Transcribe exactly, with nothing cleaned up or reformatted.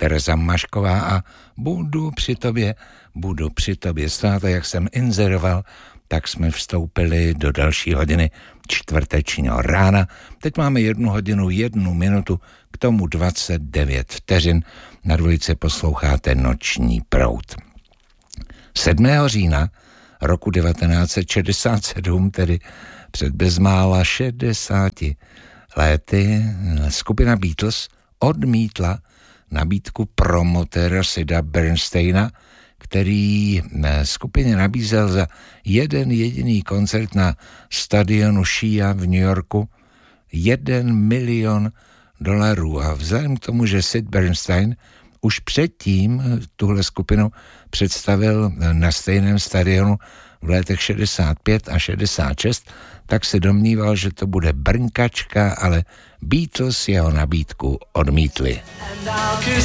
Tereza Mašková a budu při tobě, budu při tobě stát. A jak jsem inzeroval, tak jsme vstoupili do další hodiny čtvrtečního rána. Teď máme jednu hodinu, jednu minutu, k tomu dvacet devět vteřin. Na dvojice posloucháte Noční proud. sedmého října roku devatenáct set šedesát sedm, tedy před bezmála šedesáti lety, skupina Beatles odmítla nabídku promotéra Sida Bernsteina, který skupině nabízel za jeden jediný koncert na stadionu Shea v New Yorku jeden milion dolarů. A vzhledem k tomu, že Sid Bernstein už předtím tuhle skupinu představil na stejném stadionu v letech šedesát pět a šedesát šest, tak se domníval, že to bude brnkačka, ale Beatles jeho nabídku odmítli.